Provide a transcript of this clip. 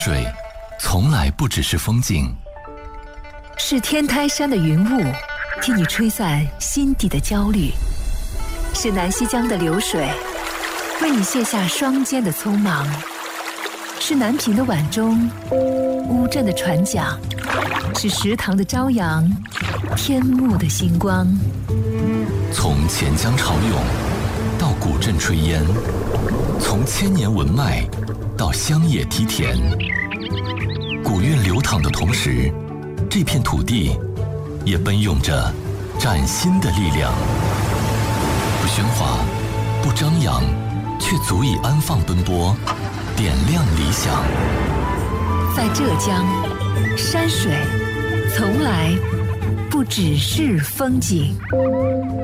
水从来不只是风景， 是天台山的云雾，替你吹散心底的焦虑；是南溪江的流水，为你卸下双肩的匆忙；是南屏的晚钟，乌镇的船桨；是石塘的朝阳，天幕的星光。 从钱江潮涌到古镇炊烟，从千年文脉到乡野梯田，古韵流淌的同时，这片土地也奔涌着崭新的力量。不喧哗，不张扬，却足以安放奔波，点亮理想。 在浙江，山水从来不只是风景。